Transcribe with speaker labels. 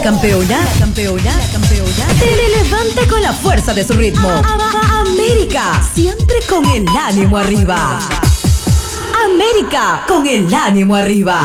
Speaker 1: Te levanta con la fuerza de su ritmo. América, siempre con el ánimo arriba. América, con el ánimo arriba.